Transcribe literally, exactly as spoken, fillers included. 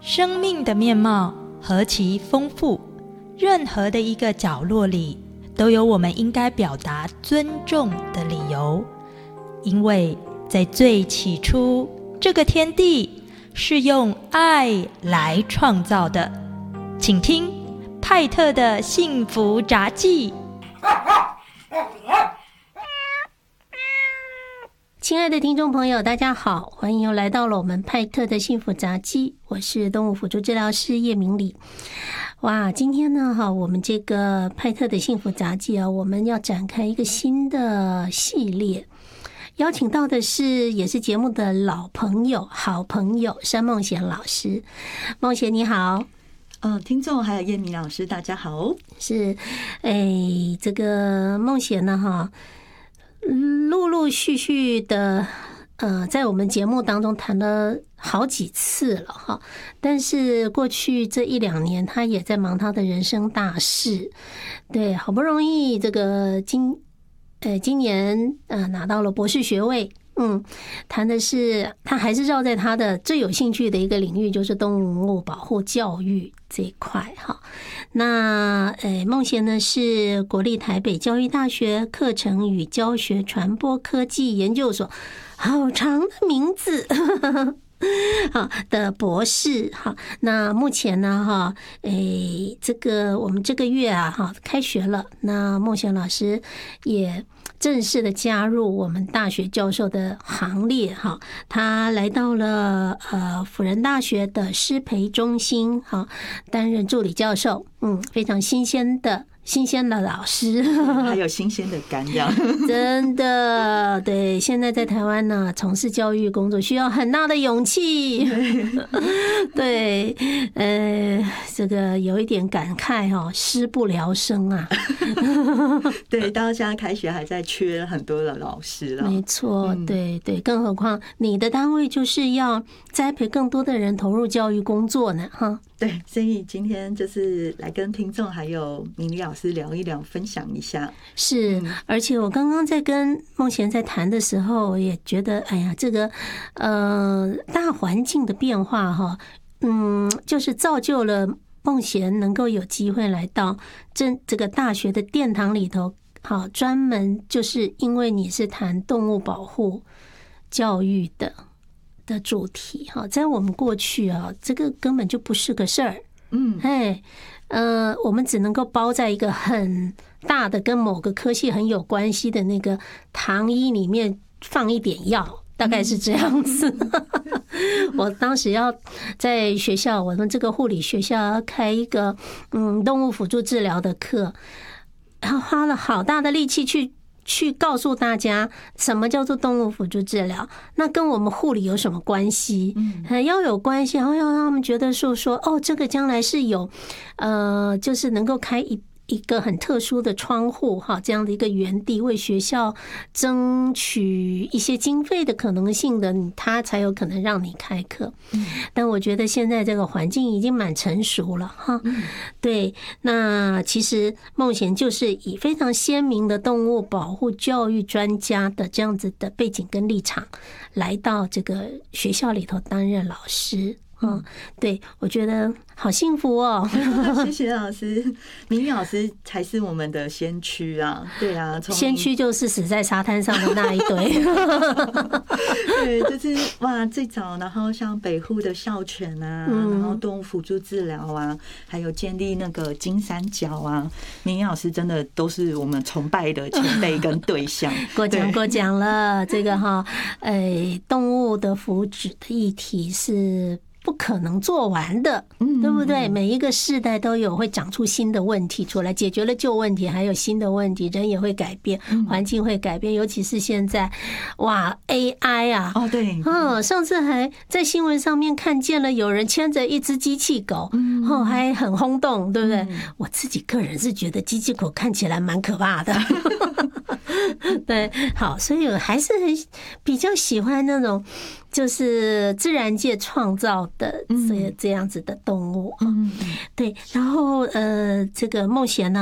生命的面貌何其丰富，任何的一个角落里都有我们应该表达尊重的理由。因为在最起初，这个天地是用爱来创造的。请听派特的幸福杂记。 亲爱的听众朋友，大家好，欢迎又来到了我们派特的幸福杂记，我是动物辅助治疗师叶明礼。哇，今天呢哈，我们这个派特的幸福杂记啊，我们要展开一个新的系列，邀请到的是也是节目的老朋友、好朋友山梦贤老师。梦贤你好。 呃，听众还有叶明老师，大家好。 是，哎，这个梦贤呢哈，陆陆续续的，呃，在我们节目当中谈了好几次了哈。但是过去这一两年，他也在忙他的人生大事。对，好不容易这个今呃今年呃拿到了博士学位。嗯，谈的是他还是绕在他的最有兴趣的一个领域，就是动物保护教育这一块哈。那呃，梦贤呢是国立台北教育大学课程与教学传播科技研究所，好长的名字。好的博士哈，那目前呢哈，诶，这个我们这个月啊哈开学了，那梦贤老师也正式的加入我们大学教授的行列哈，他来到了呃辅仁大学的师培中心哈，担任助理教授，嗯，非常新鲜的。新鲜的老师， 还有新鲜的肝这样， 真的对。现在在台湾呢，从事教育工作需要很大的勇气，对，呃，这个有一点感慨哈、哦，师不聊生啊。 对，到现在开学还在缺很多的老师了。 没错，对对，更何况你的单位就是要栽培更多的人投入教育工作呢，哈。 对，所以今天就是来跟听众还有明理老师聊一聊，分享一下。 是，而且我刚刚在跟梦贤在谈的时候，我也觉得，哎呀，这个呃大环境的变化哈，嗯，就是造就了梦贤能够有机会来到这这个大学的殿堂里头，好，专门就是因为你是谈动物保护教育的。的主题哈，在我们过去啊，这个根本就不是个事儿。嗯，哎，呃，我们只能够包在一个很大的跟某个科系很有关系的那个糖衣里面放一点药，大概是这样子。我当时要在学校，我们这个护理学校要开一个嗯动物辅助治疗的课，然后花了好大的力气去。去告诉大家什么叫做动物辅助治疗，那跟我们护理有什么关系？嗯，要有关系，然后要让他们觉得说说哦，这个将来是有，呃，就是能够开一。一个很特殊的窗户哈，这样的一个园地，为学校争取一些经费的可能性的，他才有可能让你开课。但我觉得现在这个环境已经蛮成熟了哈。对，那其实梦贤就是以非常鲜明的动物保护教育专家的这样子的背景跟立场，来到这个学校里头担任老师。嗯，对，我觉得好幸福哦！ 谢谢老师，明理老师才是我们的先驱啊！对啊， 先驱就是死在沙滩上的那一堆。 对，就是哇，最早，然后像北护的校犬啊，嗯、然后动物辅助治疗啊，还有建立那个金三角啊，明理老师真的都是我们崇拜的前辈跟对象。 过奖过奖了，这个哈，哎，动物的福祉的议题是。不可能做完的，对不对？每一个世代都有会长出新的问题出来，解决了旧问题，还有新的问题，人也会改变，环境会改变，尤其是现在，哇 ，A I 啊， 哦对， 嗯，上次还在新闻上面看见了有人牵着一只机器狗，哦，还很轰动，对不对？我自己个人是觉得机器狗看起来蛮可怕的。对，好，所以我还是很比较喜欢那种就是自然界创造的这这样子的动物啊。对，然后呃，这个梦贤呢。